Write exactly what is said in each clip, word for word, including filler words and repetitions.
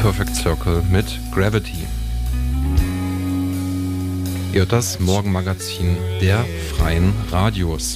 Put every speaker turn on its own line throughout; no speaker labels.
Perfect Circle mit Gravity. Ihr hört das Morgenmagazin der Freien Radios.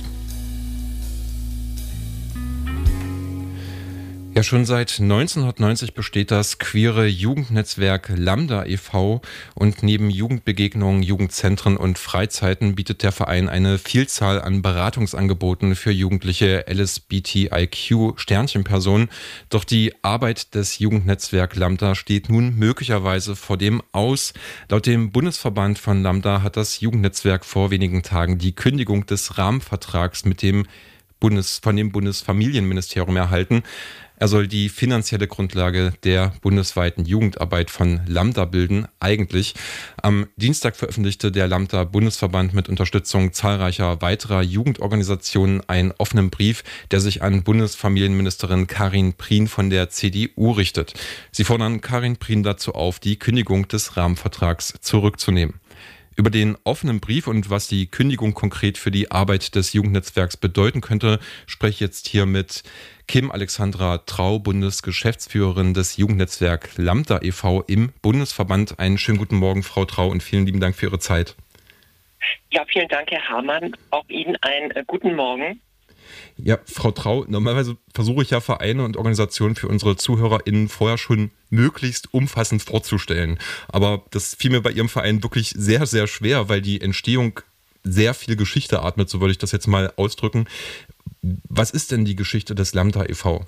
Ja, schon seit neunzehnhundertneunzig besteht das queere Jugendnetzwerk Lambda e V und neben Jugendbegegnungen, Jugendzentren und Freizeiten bietet der Verein eine Vielzahl an Beratungsangeboten für jugendliche L S B T I Q-Sternchenpersonen. Doch die Arbeit des Jugendnetzwerk Lambda steht nun möglicherweise vor dem Aus. Laut dem Bundesverband von Lambda hat das Jugendnetzwerk vor wenigen Tagen die Kündigung des Rahmenvertrags mit dem Bundes, von dem Bundesfamilienministerium erhalten. Er soll die finanzielle Grundlage der bundesweiten Jugendarbeit von Lambda bilden, eigentlich. Am Dienstag veröffentlichte der Lambda-Bundesverband mit Unterstützung zahlreicher weiterer Jugendorganisationen einen offenen Brief, der sich an Bundesfamilienministerin Karin Prien von der C D U richtet. Sie fordern Karin Prien dazu auf, die Kündigung des Rahmenvertrags zurückzunehmen. Über den offenen Brief und was die Kündigung konkret für die Arbeit des Jugendnetzwerks bedeuten könnte, spreche ich jetzt hier mit Kim Alexandra Trau, Bundesgeschäftsführerin des Jugendnetzwerk Lambda e V im Bundesverband. Einen schönen guten Morgen, Frau Trau, und vielen lieben Dank für Ihre Zeit.
Ja, vielen Dank, Herr Hamann. Auch Ihnen einen äh, guten Morgen.
Ja, Frau Trau, normalerweise versuche ich ja Vereine und Organisationen für unsere ZuhörerInnen vorher schon möglichst umfassend vorzustellen. Aber das fiel mir bei Ihrem Verein wirklich sehr, sehr schwer, weil die Entstehung sehr viel Geschichte atmet, so würde ich das jetzt mal ausdrücken. Was ist denn die Geschichte des Lambda e V?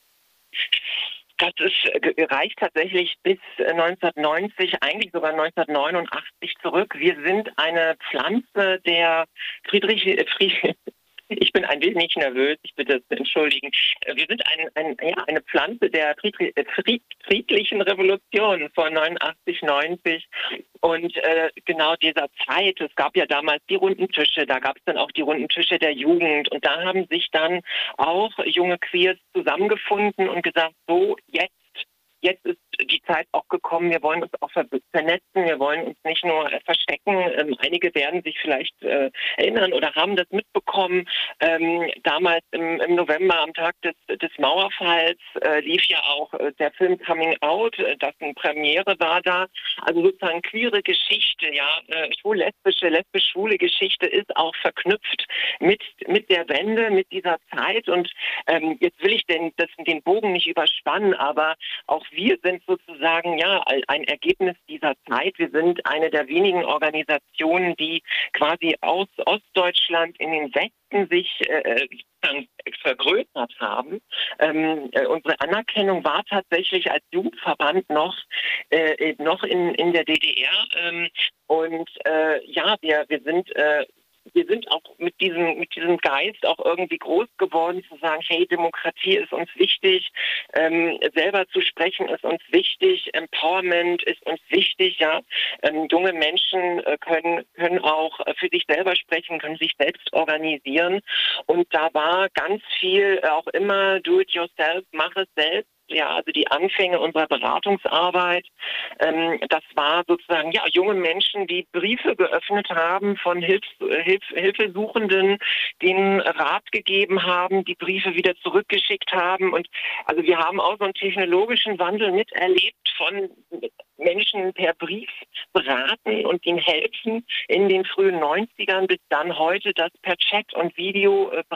Das ist, reicht tatsächlich bis neunzehnhundertneunzig, eigentlich sogar neunzehnhundertneunundachtzig zurück. Wir sind eine Pflanze der Friedrich... Friedrich Ich bin ein wenig nervös, ich bitte es zu entschuldigen. Wir sind ein, ein, ja, eine Pflanze der Friedri- Fried- friedlichen Revolution von neunundachtzig, neunzig und äh, genau dieser Zeit. Es gab ja damals die runden Tische, da gab es dann auch die runden Tische der Jugend und da haben sich dann auch junge Queers zusammengefunden und gesagt, so jetzt. Jetzt ist die Zeit auch gekommen, wir wollen uns auch vernetzen, wir wollen uns nicht nur äh, verstecken. Ähm, einige werden sich vielleicht äh, erinnern oder haben das mitbekommen. Ähm, damals im, im November, am Tag des, des Mauerfalls, äh, lief ja auch äh, der Film Coming Out, äh, das eine Premiere war da. Also sozusagen queere Geschichte, ja, äh, schwul-lesbische, lesbisch-schwule Geschichte ist auch verknüpft mit, mit der Wende, mit dieser Zeit. Und ähm, jetzt will ich den, das, den Bogen nicht überspannen, aber auch wir sind sozusagen ja ein Ergebnis dieser Zeit. Wir sind eine der wenigen Organisationen, die quasi aus Ostdeutschland in den Westen sich äh, vergrößert haben. Ähm, äh, unsere Anerkennung war tatsächlich als Jugendverband noch, äh, noch in, in der D D R. Ähm, und äh, ja, wir, wir sind äh, Wir sind auch mit diesem, mit diesem Geist auch irgendwie groß geworden, zu sagen, hey, Demokratie ist uns wichtig, ähm, selber zu sprechen ist uns wichtig, Empowerment ist uns wichtig, ja. Ähm, junge Menschen äh, können, können auch äh, für sich selber sprechen, können sich selbst organisieren. Und da war ganz viel äh, auch immer do it yourself, mach es selbst. Ja, also die Anfänge unserer Beratungsarbeit, ähm, das war sozusagen, ja, junge Menschen, die Briefe geöffnet haben von Hilf, Hilf, Hilfesuchenden, denen Rat gegeben haben, die Briefe wieder zurückgeschickt haben. Und also wir haben auch so einen technologischen Wandel miterlebt von Menschen per Brief beraten und ihnen helfen in den frühen neunzigern bis dann heute das per Chat und Video äh,